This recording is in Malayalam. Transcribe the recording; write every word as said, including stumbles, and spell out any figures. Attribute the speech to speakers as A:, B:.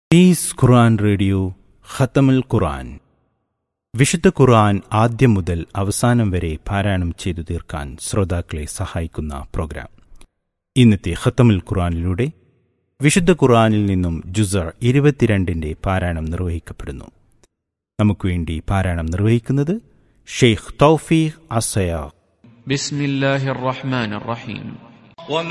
A: പീസ് ഖുർആൻ റേഡിയോ ഖത്തമുൽ ഖുർആൻ. വിശുദ്ധ ഖുർആൻ ആദ്യം മുതൽ അവസാനം വരെ പാരായണം ചെയ്തു തീർക്കാൻ ശ്രോതാക്കളെ സഹായിക്കുന്ന പ്രോഗ്രാം. ഇന്നത്തെ ഖത്തമുൽ ഖുർആനിലൂടെ വിശുദ്ധ ഖുർആനിൽ നിന്നും ജുസ്അ ഇരുപത്തിരണ്ടിന്റെ പാരായണം നിർവഹിക്കപ്പെടുന്നു. നമുക്ക് വേണ്ടി പാരായണം നിർവഹിക്കുന്നത് ഷെയ്ഖ് തൗഫീഖ് അസ്സയാഖ്.
B: ബിസ്മില്ലാഹിർ റഹ്മാനിർ റഹീം.